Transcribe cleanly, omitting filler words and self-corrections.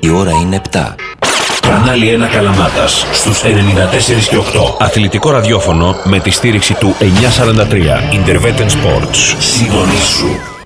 Η ώρα είναι 7. Κανάλι 1 Καλαμάτας στους 94 και 8. Αθλητικό ραδιόφωνο με τη στήριξη του 943 Interveten Sports. Συντονίσου.